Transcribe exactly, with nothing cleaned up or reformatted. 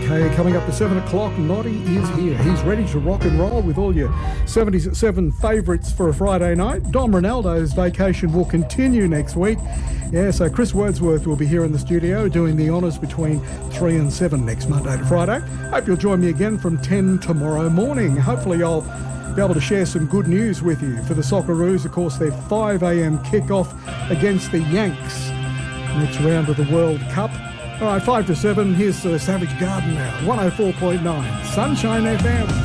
Okay, coming up at seven o'clock, Noddy is here. He's ready to rock and roll with all your seventy-seven favourites for a Friday night. Dom Ronaldo's vacation will continue next week. Yeah, so Chris Wordsworth will be here in the studio doing the honours between three and seven next Monday to Friday. Hope you'll join me again from ten tomorrow morning. Hopefully I'll be able to share some good news with you. For the Socceroos, of course, their five a.m. kickoff against the Yanks. Next round of the World Cup. All right, five to seven, here's uh, Savage Garden now, one oh four point nine, Sunshine F M.